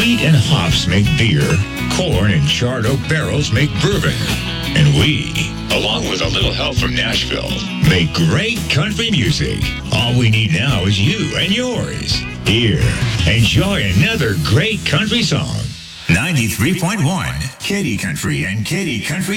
Wheat and hops make beer. Corn and charred oak barrels make bourbon. And we, along with a little help from Nashville, make great country music. All we need now is you and yours. Here, enjoy another great country song. 93.1 Katy Country and Katy Country